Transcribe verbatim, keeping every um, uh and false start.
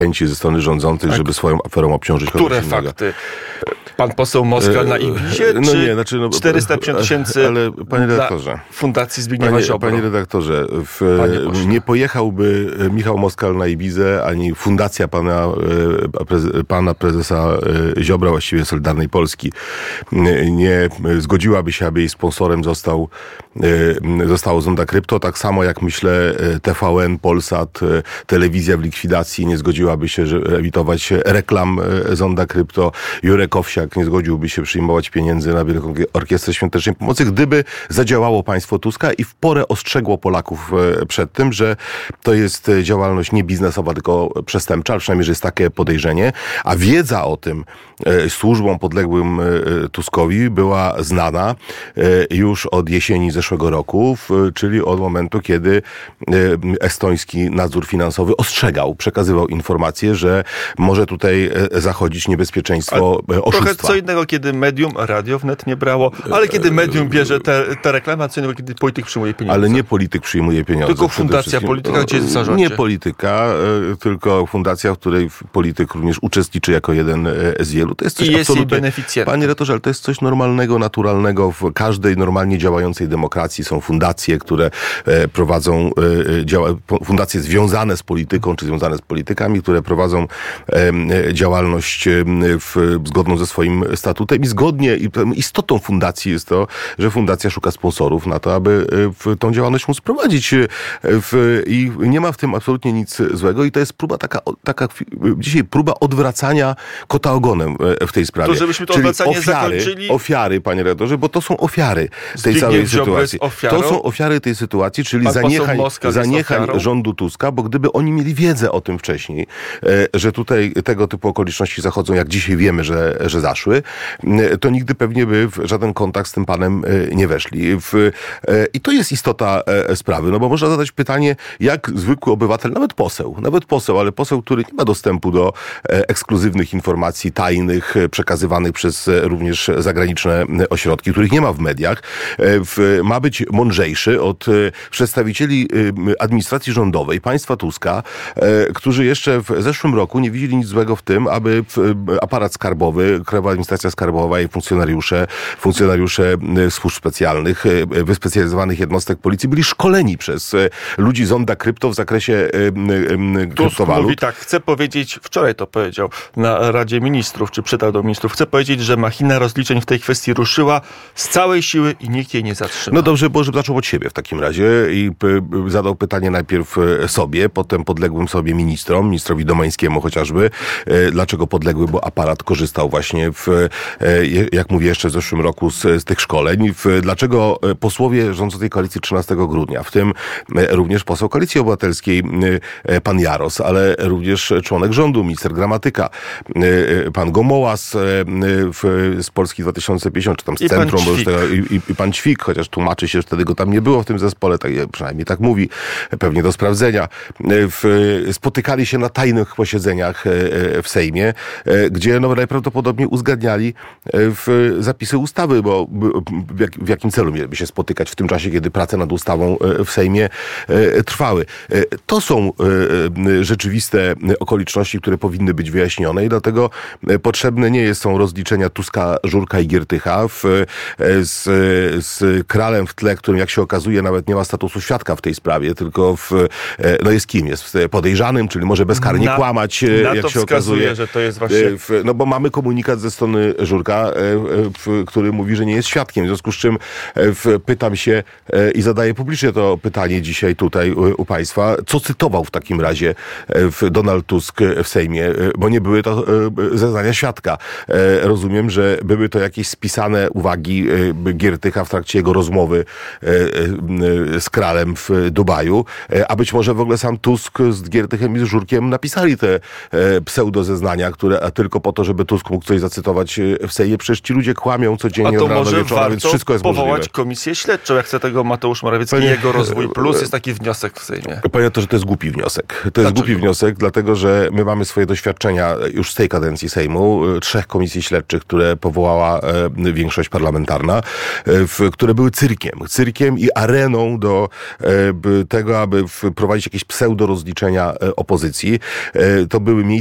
chęci ze strony rządzących, żeby swoją aferą obciążyć kogoś Które innego. fakty? Pan poseł Moskal na Ibizie, no czy nie, znaczy, no, czterysta pięćdziesiąt tysięcy ale, panie redaktorze, Fundacji Zbigniewa panie, Ziobro? Panie redaktorze, w, Panie nie pojechałby Michał Moskal na Ibizę, ani fundacja pana, pana prezesa Ziobra, właściwie Solidarnej Polski, nie zgodziłaby się, aby jej sponsorem został, zostało Zonda Krypto, tak samo jak myślę T V N, Polsat, telewizja w likwidacji nie zgodziłaby się że emitować reklam Zonda Krypto, Jurek Owsiak nie zgodziłby się przyjmować pieniędzy na Wielką Orkiestrę Świątecznej Pomocy, gdyby zadziałało państwo Tuska i w porę ostrzegło Polaków przed tym, że to jest działalność nie biznesowa, tylko przestępcza, przynajmniej, że jest takie podejrzenie, a wiedza o tym służbom podległym Tuskowi była znana już od jesieni zeszłego roku, czyli od momentu, kiedy estoński nadzór finansowy ostrzegał, przekazywał informacje, że może tutaj zachodzić niebezpieczeństwo ale oszustwa. Trochę co innego, kiedy medium, radio wnet nie brało, ale kiedy medium bierze te, te reklamy, a co innego, kiedy polityk przyjmuje pieniądze. Ale nie polityk przyjmuje pieniądze. Tylko fundacja polityka, gdzie jest w zarządzie. Nie polityka, tylko fundacja, w której polityk również uczestniczy jako jeden z wielu. To jest coś I jest absolutnie... jej beneficjentem. Panie redaktorze, ale to jest coś normalnego, naturalnego. W każdej normalnie działającej demokracji są fundacje, które prowadzą działa... fundacje związane z polityką, czy związane z politykami, które prowadzą działalność w... zgodną ze swoim statutem i zgodnie i istotą fundacji jest to, że fundacja szuka sponsorów na to, aby w tą działalność móc prowadzić. W... I nie ma w tym absolutnie nic złego i to jest próba taka, taka dzisiaj próba odwracania kota ogonem w tej sprawie. To żebyśmy to Czyli odwracanie ofiary, zakończyli... Ofiary, panie redaktorze, bo to są ofiary tej Zbigniew całej Ziobro sytuacji. jest ofiarą? To są ofiary tej sytuacji, czyli Pan zaniechań, zaniechań ofiarą? rządu Tuska, bo gdyby oni mieli wiedzę o tym wcześniej, że tutaj tego typu okoliczności zachodzą, jak dzisiaj wiemy, że, że zaszły, to nigdy pewnie by w żaden kontakt z tym panem nie weszli. W, I to jest istota sprawy, no bo można zadać pytanie, jak zwykły obywatel, nawet poseł, nawet poseł, ale poseł, który nie ma dostępu do ekskluzywnych informacji tajnych, przekazywanych przez również zagraniczne ośrodki, których nie ma w mediach, w, ma być mądrzejszy od przedstawicieli administracji rządowej, państwa Tuska, którzy jeszcze w zeszłym roku nie widzieli nic złego w tym, aby aparat skarbowy, Krajowa Administracja Skarbowa i funkcjonariusze, funkcjonariusze służb specjalnych, wyspecjalizowanych jednostek policji byli szkoleni przez ludzi Zonda Krypto w zakresie kryptowalut. Mówi tak, chcę powiedzieć, wczoraj to powiedział na Radzie Ministrów, czy przed Radą Ministrów, chcę powiedzieć, że machina rozliczeń w tej kwestii ruszyła z całej siły i nikt jej nie zatrzyma. No dobrze było, żeby zaczął od siebie w takim razie i p- zadał pytanie najpierw sobie, potem podległym sobie ministrom, ministrowi Domańskiemu chociażby, e, dlaczego podległy, bo aparat korzystał właśnie w, e, jak mówię jeszcze w zeszłym roku z, z tych szkoleń, w, dlaczego posłowie rządzącej koalicji trzynastego grudnia, w tym e, również poseł Koalicji Obywatelskiej, e, pan Jaros, ale również członek rządu, minister Gramatyka, e, pan Gomoła z, e, w, z Polski dwa tysiące pięćdziesiąt, czy tam z I Centrum, bo już Ćwik. tego, i, i pan Ćwik, chociaż tłumaczy się, że wtedy go tam nie było w tym zespole, tak, przynajmniej tak mówi, pewnie do sprawdzenia. W, spotykali się na tajnych posiedzeniach w Sejmie, gdzie no, najprawdopodobniej uzgadniali w zapisy ustawy, bo w, jak, w jakim celu mieliby się spotykać w tym czasie, kiedy prace nad ustawą w Sejmie trwały. To są rzeczywiste okoliczności, które powinny być wyjaśnione i dlatego potrzebne nie jest, są rozliczenia Tuska, Żurka i Giertycha w, z, z kralem w tle, którym jak się okazuje nawet nie ma statusu świadka w tej sprawie, tylko w, no jest kim? Jest podejrzanym, czyli może bezkarnie na, kłamać, na jak to się wskazuje, okazuje. że to jest właśnie... W, no bo mamy komunikat ze strony Żurka, w, który mówi, że nie jest świadkiem, w związku z czym w, pytam się i zadaję publicznie to pytanie dzisiaj tutaj u, u państwa, co cytował w takim razie w Donald Tusk w Sejmie, bo nie były to zeznania świadka. Rozumiem, że były to jakieś spisane uwagi Giertycha w trakcie jego rozmowy z kralem w Dubaju, a być może w ogóle sam Tusk z Giertychem i z Żurkiem napisali te pseudozeznania, które a tylko po to, żeby Tusk mógł coś zacytować cytować w Sejmie. Przecież ci ludzie kłamią codziennie A to od rana do może wieczora, więc warto wszystko jest powołać możliwe. komisję śledczą, jak chce tego Mateusz Morawiecki, Panie- jego rozwój plus, jest taki wniosek w Sejmie. Panie to, że to jest głupi wniosek. To jest Dlaczego? głupi wniosek, dlatego że my mamy swoje doświadczenia już z tej kadencji Sejmu, trzech komisji śledczych, które powołała e, większość parlamentarna, e, w, które były cyrkiem. Cyrkiem i areną do e, b, tego, aby wprowadzić jakieś pseudo rozliczenia e, opozycji. E, to były miejsca,